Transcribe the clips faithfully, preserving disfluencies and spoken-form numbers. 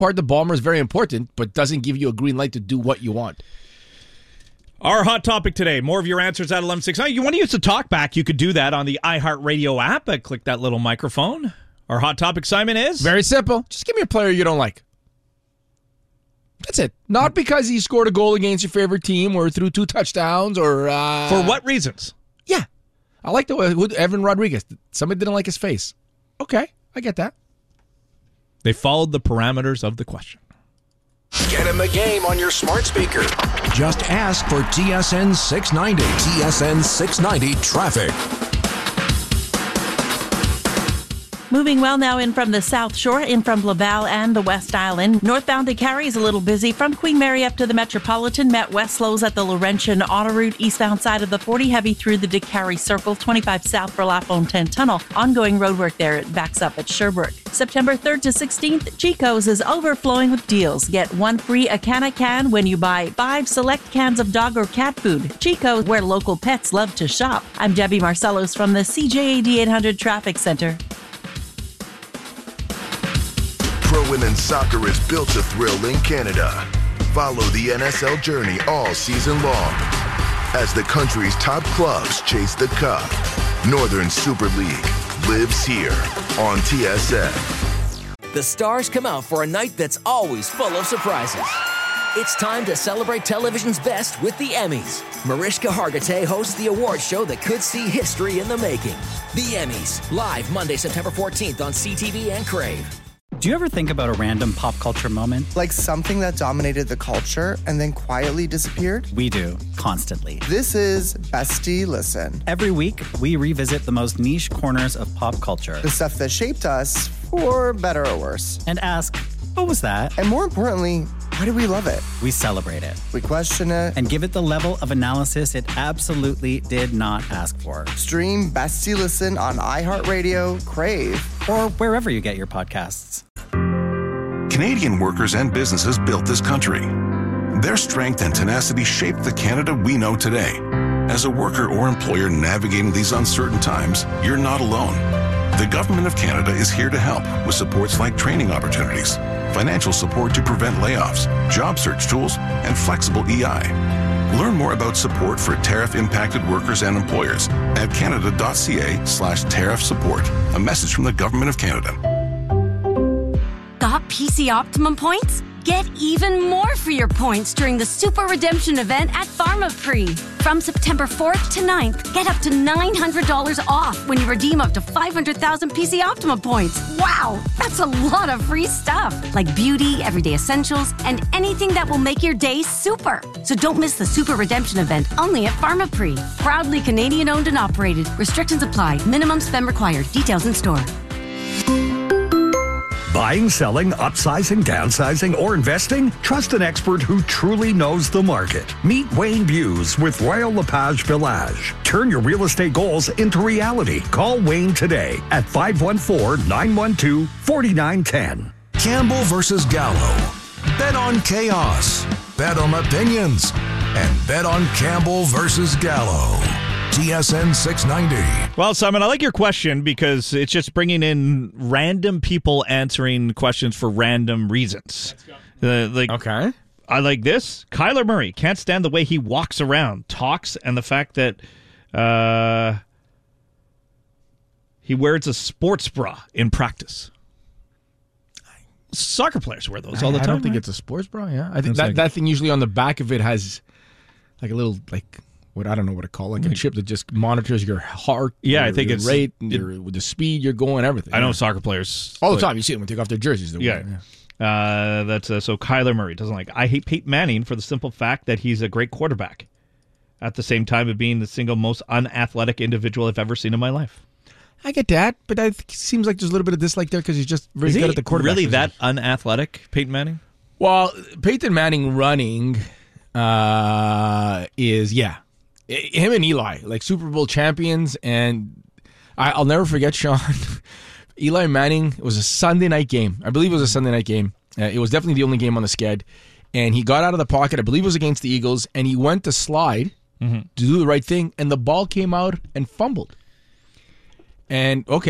part of the bomber is very important, but doesn't give you a green light to do what you want. Our hot topic today, more of your answers at eleven sixty-nine. You want to use the talkback, you could do that on the iHeartRadio app. I click that little microphone. Our hot topic, Simon, is? Very simple. Just give me a player you don't like. That's it. Not because he scored a goal against your favorite team or threw two touchdowns or... Uh, For what reasons? Yeah. I like the way Evan Rodriguez. Somebody didn't like his face. Okay, I get that. They followed the parameters of the question. Get in the game on your smart speaker. Just ask for T S N six ninety. T S N six ninety traffic. Moving well now in from the South Shore, in from Laval and the West Island. Northbound to Cary is a little busy. From Queen Mary up to the Metropolitan, Met West slows at the Laurentian Auto Route. Eastbound side of the forty, heavy through the DeCary Circle. twenty-five south for Lafontaine Tunnel. Ongoing roadwork there. It backs up at Sherbrooke. September third to sixteenth, Chico's is overflowing with deals. Get one free Acana can when you buy five select cans of dog or cat food. Chico's, where local pets love to shop. I'm Debbie Marcellos from the C J A D eight hundred Traffic Center. Pro Women's Soccer is built to thrill in Canada. Follow the N S L journey all season long as the country's top clubs chase the cup. Northern Super League lives here on T S N. The stars come out for a night that's always full of surprises. It's time to celebrate television's best with the Emmys. Mariska Hargitay hosts the award show that could see history in the making. The Emmys, live Monday, September fourteenth on C T V and Crave. Do you ever think about a random pop culture moment? Like something that dominated the culture and then quietly disappeared? We do, constantly. This is Bestie Listen. Every week, we revisit the most niche corners of pop culture. The stuff that shaped us, for better or worse. And ask, what was that? And more importantly, why do we love it? We celebrate it. We question it. And give it the level of analysis it absolutely did not ask for. Stream Bestie Listen on iHeartRadio, Crave, or wherever you get your podcasts. Canadian workers and businesses built this country. Their strength and tenacity shaped the Canada we know today. As a worker or employer navigating these uncertain times, you're not alone. The Government of Canada is here to help with supports like training opportunities, financial support to prevent layoffs, job search tools, and flexible E I. Learn more about support for tariff-impacted workers and employers at canada.ca slash tariff support. A message from the Government of Canada. Got P C Optimum points? Get even more for your points during the Super Redemption event at Pharmaprix. From September fourth to ninth, get up to nine hundred dollars off when you redeem up to five hundred thousand P C Optimum points. Wow, that's a lot of free stuff, like beauty, everyday essentials, and anything that will make your day super. So don't miss the Super Redemption event only at Pharmaprix. Proudly Canadian owned and operated. Restrictions apply. Minimum spend required. Details in store. Buying, selling, upsizing, downsizing, or investing? Trust an expert who truly knows the market. Meet Wayne Buse with Royal LePage Village. Turn your real estate goals into reality. Call Wayne today at five one four, nine one two, four nine one zero. Campbell versus Gallo. Bet on chaos. Bet on opinions. And bet on Campbell versus Gallo. T S N six ninety. Well, Simon, I like your question because it's just bringing in random people answering questions for random reasons. Uh, like, okay. I like this. Kyler Murray can't stand the way he walks around, talks, and the fact that uh, he wears a sports bra in practice. Soccer players wear those I, all the time. I don't think right? it's a sports bra, yeah. I think It's that, like- that thing usually on the back of it has like a little, like, what I don't know what to call it, like a chip that just monitors your heart, Yeah, I your, think your it's- rate, it- your, with the speed you're going, everything. I know yeah. soccer players all the like- time. You see them when they take off their jerseys. They're Yeah. wearing, Uh, that's uh, so Kyler Murray doesn't like. I hate Peyton Manning for the simple fact that he's a great quarterback. At the same time of being the single most unathletic individual I've ever seen in my life. I get that, but I think it seems like there's a little bit of dislike there because he's just very Is good he at the quarterback. really position. that unathletic, Peyton Manning? Well, Peyton Manning running uh, is, yeah. Him and Eli, like Super Bowl champions, and I, I'll never forget, Sean. Eli Manning, it was a Sunday night game. I believe it was a Sunday night game. Uh, it was definitely the only game on the sched. And he got out of the pocket, I believe it was against the Eagles, and he went to slide mm-hmm. to do the right thing, and the ball came out and fumbled. And, okay,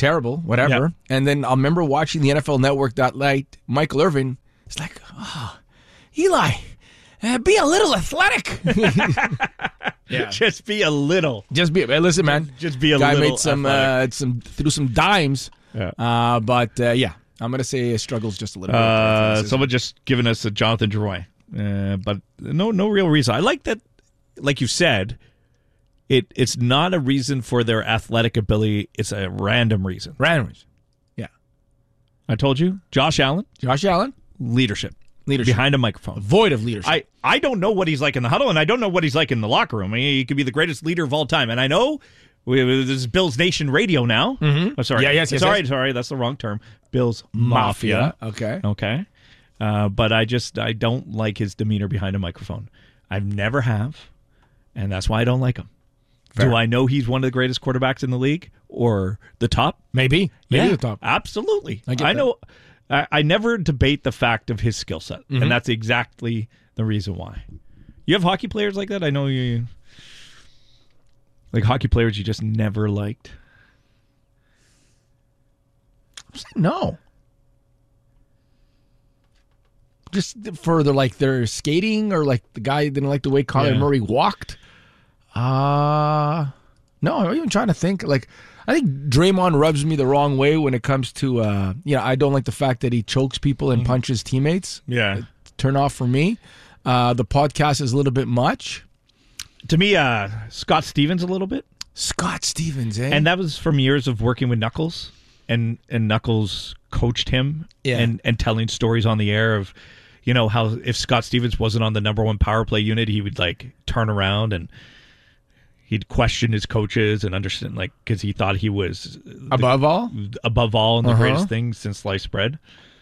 terrible, whatever. Yeah. And then I remember watching the N F L Network that night. Michael Irvin, it's like, oh, Eli, uh, be a little athletic. Yeah. Just be a little. Just be. Listen, man. Just be a guy little. Made some, uh, some threw some dimes. Yeah. Uh, but uh, yeah, I'm gonna say it struggles just a little bit. Uh, someone just given us a Jonathan Drouin, uh, but no, no real reason. I like that. Like you said, it it's not a reason for their athletic ability. It's a random reason. Random reason. Yeah. I told you, Josh Allen. Josh Allen. Leadership. Leadership. Behind a microphone. Void of leadership. I, I don't know what he's like in the huddle, and I don't know what he's like in the locker room. I mean, he could be the greatest leader of all time. And I know we, this is Bills Nation Radio now. Mm-hmm. Oh, sorry. Yeah, yes, yes. Sorry, yes. sorry. That's the wrong term. Bills Mafia. Mafia. Okay. Okay. Uh, but I just, I don't like his demeanor behind a microphone. I never have, and that's why I don't like him. Fair. Do I know he's one of the greatest quarterbacks in the league or the top? Maybe. Maybe yeah, the top. Absolutely. I, get I that. know. I, I never debate the fact of his skill set, Mm-hmm. and that's exactly the reason why. You have hockey players like that? I know you, like hockey players you just never liked. No. Just for the like their skating, or like the guy didn't like the way Kyler Yeah. Murray walked. Uh no, I'm even trying to think. Like, I think Draymond rubs me the wrong way when it comes to uh you know, I don't like the fact that he chokes people and punches teammates. Yeah. Turn off for me. Uh the podcast is a little bit much. To me, uh, Scott Stevens a little bit. Scott Stevens, eh? And that was from years of working with Knuckles, and, and Knuckles coached him Yeah. and, and telling stories on the air of, you know, how if Scott Stevens wasn't on the number one power play unit, he would like turn around and he'd question his coaches and understand, like, because he thought he was above the, all, above all, and the Uh-huh. greatest thing since sliced bread.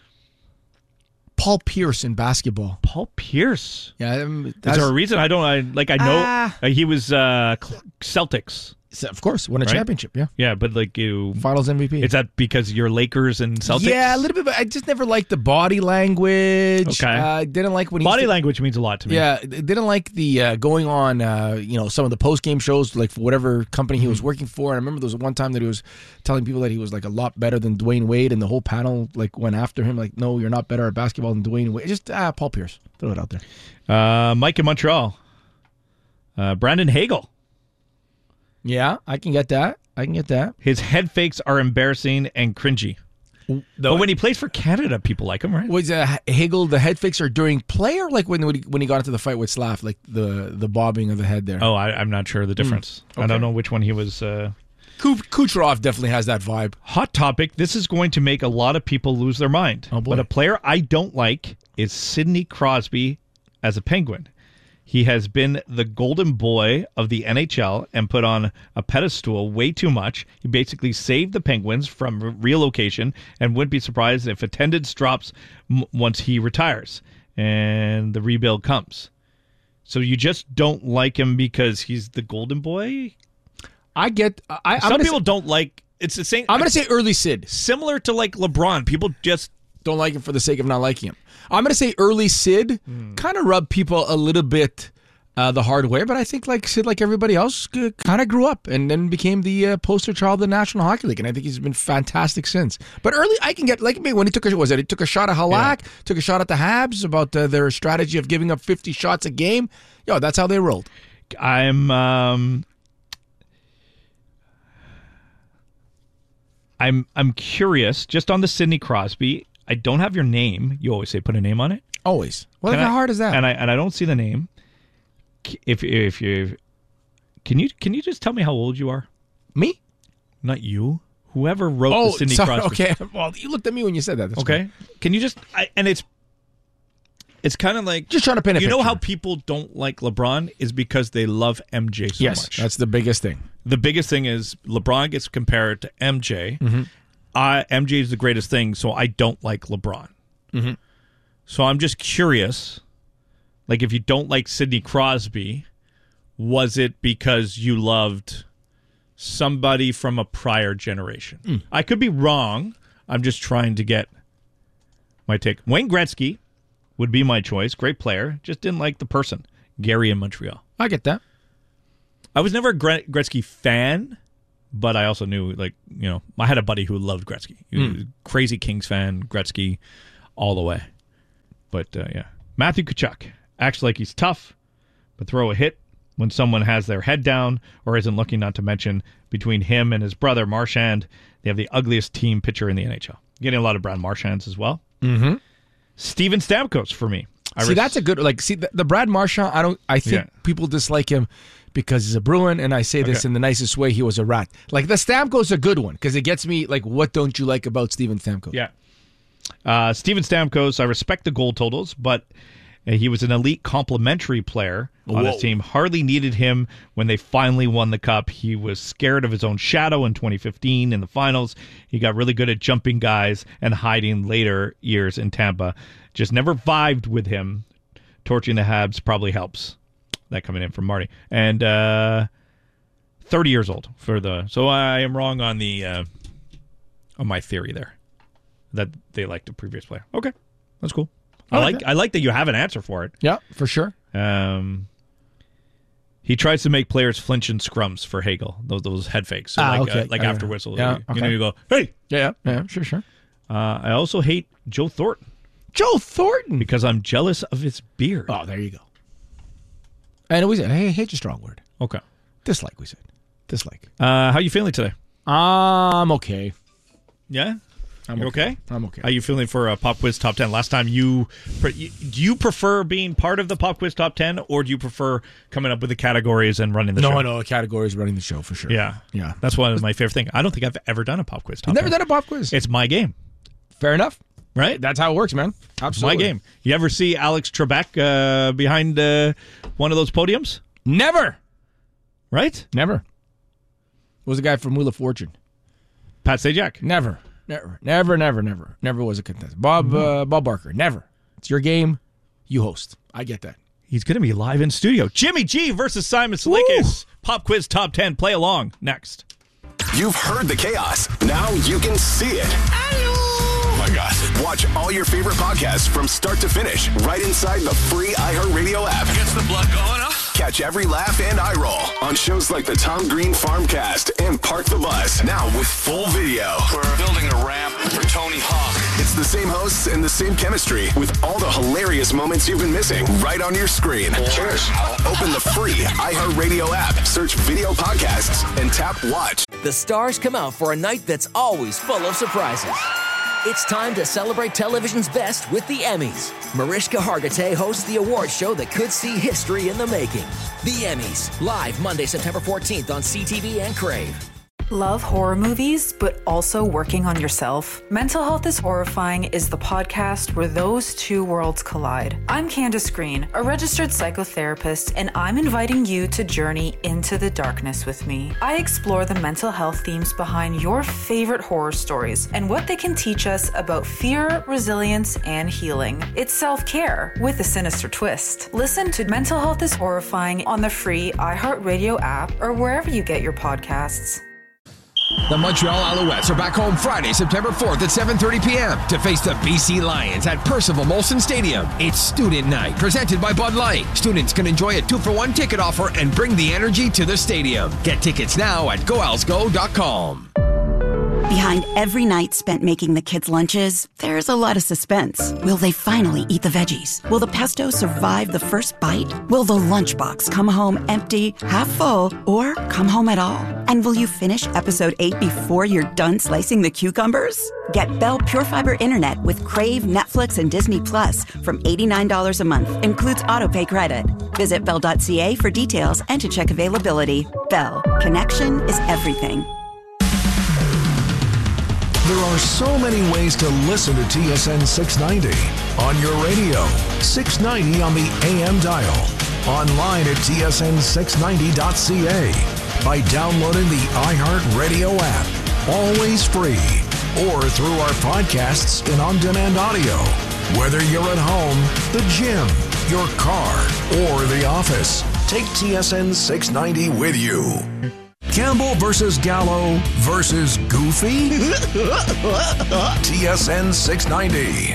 Paul Pierce in basketball. Paul Pierce. Yeah, um, Is that's- there a reason? I don't. I like. I know Ah. uh, he was uh, Celtics. Of course, won a Right? championship. Yeah, Yeah, but like you, Finals M V P. is that because you're Lakers and Celtics? Yeah, a little bit. But I just never liked the body language. Okay. uh, didn't like when he Body used to- language means a lot to me. Yeah, didn't like the uh, going on. Uh, you know, some of the post game shows, like for whatever company he was working for. And I remember there was one time that he was telling people that he was like a lot better than Dwayne Wade, and the whole panel like went after him. Like, no, you're not better at basketball than Dwayne Wade. Just ah, Paul Pierce. Throw it out there. Uh, Mike in Montreal. Uh, Brandon Hagel. Yeah, I can get that. I can get that. His head fakes are embarrassing and cringy. But when he plays for Canada, people like him, right? Was uh, Hagel the head fakes are during play, or like when when he, when he got into the fight with Slav, like the the bobbing of the head there? Oh, I, I'm not sure the difference. Mm, I don't okay. know which one he was. Uh... Kuch- Kucherov definitely has that vibe. Hot topic. This is going to make a lot of people lose their mind. Oh, boy. But a player I don't like is Sidney Crosby as a Penguin. He has been the golden boy of the N H L and put on a pedestal way too much. He basically saved the Penguins from relocation and wouldn't be surprised if attendance drops m- once he retires and the rebuild comes. So you just don't like him because he's the golden boy? I get. I, I'm Some gonna people say, don't like. It's the same. I'm going to say early Sid. Similar to like LeBron, people just don't like him for the sake of not liking him. I'm going to say early Sid Hmm. kind of rubbed people a little bit uh, the hard way, but I think like Sid, like everybody else, kind of grew up and then became the uh, poster child of the National Hockey League, and I think he's been fantastic since. But early, I can get like me when he took a was it he took a shot at Halak, took a shot at the Habs about uh, their strategy of giving up fifty shots a game. Yo, that's how they rolled. I'm um I'm I'm curious just on the Sidney Crosby. I don't have your name. You always say put a name on it. Always. Well, Can how I- hard is that? And I and I don't see the name. If if you can you can you just tell me how old you are? Me? Not you. Whoever wrote Oh, the Sidney sorry, Crosby. okay. Well, you looked at me when you said that. That's Okay. fine. Can you just I, and it's it's kind of like Just trying to paint a You know picture. how people don't like LeBron is because they love M J so Yes, much. that's the biggest thing. The biggest thing is LeBron gets compared to M J. Mm-hmm. I, M J is the greatest thing, so I don't like LeBron. Mm-hmm. So I'm just curious, like if you don't like Sidney Crosby, was it because you loved somebody from a prior generation? Mm. I could be wrong. I'm just trying to get my take. Wayne Gretzky would be my choice. Great player. Just didn't like the person. Gary in Montreal. I get that. I was never a Gre- Gretzky fan, but I also knew, like, you know, I had a buddy who loved Gretzky. He was Mm. a crazy Kings fan, Gretzky all the way. But, uh, yeah. Matthew Tkachuk acts like he's tough, but throw a hit when someone has their head down or isn't looking, not to mention between him and his brother, Marchand, they have the ugliest team pitcher in the N H L. Getting a lot of Brad Marchands as well. Mm-hmm. Steven Stamkos for me. I see, res- that's a good, like, see, the, the Brad Marchand, I don't, I think Yeah. people dislike him because he's a Bruin, and I say this Okay. in the nicest way, he was a rat. Like, the Stamkos a good one, because it gets me, like, what don't you like about Steven Stamkos? Yeah. Uh, Steven Stamkos, I respect the goal totals, but uh, he was an elite complementary player on his Whoa. team. Hardly needed him when they finally won the cup. He was scared of his own shadow in twenty fifteen in the finals. He got really good at jumping guys and hiding later years in Tampa. Just never vibed with him. Torching the Habs probably helps. That coming in from Marty. And uh, thirty years old for the. So I am wrong on the uh, on my theory there that they liked a previous player. Okay, that's cool. I I like like that. I like that you have an answer for it. Yeah, for sure. Um, he tries to make players flinch in scrums for Hagel. Those those head fakes. So Ah, like okay. uh, like Yeah, after yeah. whistle. Yeah, you, okay. know, you go, hey. Yeah, yeah, yeah, sure, sure. Uh, I also hate Joe Thornton Joe Thornton. because I'm jealous of his beard. Oh, there you go. And we said, hey, hate's a strong word. Okay. Dislike, we said. Dislike. Uh, how you feeling today? I'm okay. Yeah. I'm You okay? I'm okay. How you feeling for a Pop Quiz Top ten? Last time you, do you prefer being part of the Pop Quiz Top ten, or do you prefer coming up with the categories and running the no, show? no, a category is running the show for sure. Yeah, Yeah. That's one of my favorite things. I don't think I've ever done a Pop Quiz Top You've never ten. done a pop quiz. It's my game, Fair enough. right? That's how it works, man. It's Absolutely. my game. You ever see Alex Trebek uh, behind uh, one of those podiums? Never. Right? Never. Was a guy from Wheel of Fortune. Pat Sajak. Never. Never. Never, never, never. Never was a contestant. Bob uh, Bob Barker. Never. It's your game. You host. I get that. He's going to be live in studio. Jimmy G versus Simon Salakis. Pop Quiz Top ten. Play along. Next. You've heard the chaos. Now you can see it. Oh my gosh. Watch all your favorite podcasts from start to finish right inside the free iHeartRadio app. Gets the blood going, huh? Catch every laugh and eye roll on shows like the Tom Green Farmcast and Park the Bus. Now with full video. We're building a ramp for Tony Hawk. It's the same hosts and the same chemistry with all the hilarious moments you've been missing right on your screen. Cheers. Open the free iHeartRadio app, search video podcasts, and tap watch. The stars come out for a night that's always full of surprises. It's time to celebrate television's best with the Emmys. Mariska Hargitay hosts the award show that could see history in the making. The Emmys, live Monday, September fourteenth on C T V and Crave. Love horror movies, but also working on yourself? Mental Health is Horrifying is the podcast where those two worlds collide. I'm Candace Green, a registered psychotherapist, and I'm inviting you to journey into the darkness with me. I explore the mental health themes behind your favorite horror stories and what they can teach us about fear, resilience, and healing. It's self-care with a sinister twist. Listen to Mental Health is Horrifying on the free iHeartRadio app or wherever you get your podcasts. The Montreal Alouettes are back home Friday, September fourth at seven thirty p.m. to face the B C Lions at Percival Molson Stadium. It's Student Night, presented by Bud Light. Students can enjoy a two-for-one ticket offer and bring the energy to the stadium. Get tickets now at go owls go dot com. Behind every night spent making the kids' lunches, there's a lot of suspense. Will they finally eat the veggies? Will the pesto survive the first bite? Will the lunchbox come home empty, half full, or come home at all? And will you finish episode eight before you're done slicing the cucumbers? Get Bell Pure Fiber Internet with Crave, Netflix, and Disney Plus from eighty-nine dollars a month. Includes autopay credit. Visit bell dot c a for details and to check availability. Bell. Connection is everything. There are so many ways to listen to T S N six ninety. On your radio, six ninety on the A M dial. Online at T S N six ninety dot c a. By downloading the iHeartRadio app. Always free. Or through our podcasts and on-demand audio. Whether you're at home, the gym, your car, or the office, take T S N six ninety with you. Campbell versus Gallo versus Goofy? T S N six ninety.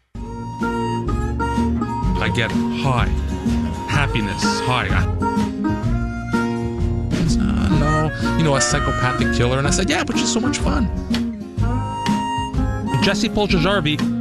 I get high. Happiness high. Uh, no, know, you know, a psychopathic killer. And I said, yeah, but she's so much fun. Jesse Polcharvi